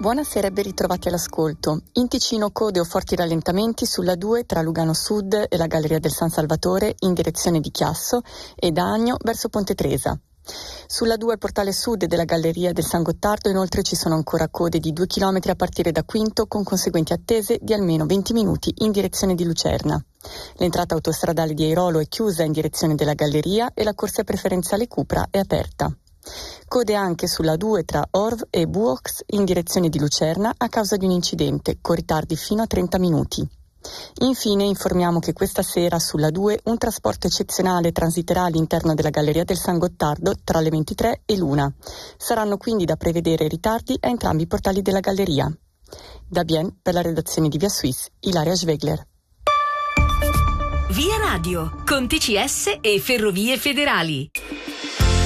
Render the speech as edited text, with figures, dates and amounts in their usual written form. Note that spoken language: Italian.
Buonasera e ben ritrovati all'ascolto. In Ticino code o forti rallentamenti sulla 2 tra Lugano Sud e la Galleria del San Salvatore in direzione di Chiasso e da Agno verso Ponte Tresa. Sulla 2 al portale sud della Galleria del San Gottardo inoltre ci sono ancora code di 2 chilometri a partire da Quinto con conseguenti attese di almeno 20 minuti in direzione di Lucerna. L'entrata autostradale di Airolo è chiusa in direzione della Galleria e la corsia preferenziale Cupra è aperta. Code anche sulla 2 tra Orv e Buox in direzione di Lucerna a causa di un incidente, con ritardi fino a 30 minuti. Infine informiamo che questa sera sulla 2 un trasporto eccezionale transiterà all'interno della Galleria del San Gottardo tra le 23 e l'1. Saranno quindi da prevedere ritardi a entrambi i portali della Galleria. Da Bien, per la redazione di Via Suisse, Ilaria Schwegler. Via Radio, con TCS e Ferrovie Federali.